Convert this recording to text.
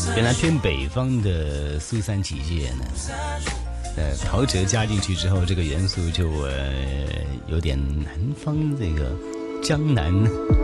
原来偏北方的苏三起解呢，陶喆加进去之后，这个元素就有点南方这个江南